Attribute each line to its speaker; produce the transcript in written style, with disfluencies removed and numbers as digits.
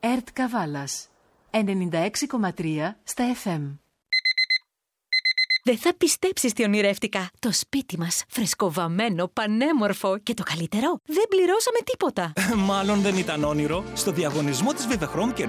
Speaker 1: ΕΡΤ Καβάλας 96,3 στα FM.
Speaker 2: Δεν θα πιστέψεις τι ονειρεύτηκα. Το σπίτι μας, φρεσκοβαμμένο, πανέμορφο και το καλύτερο, δεν πληρώσαμε τίποτα.
Speaker 3: Μάλλον δεν ήταν όνειρο. Στο διαγωνισμό της Vivechrom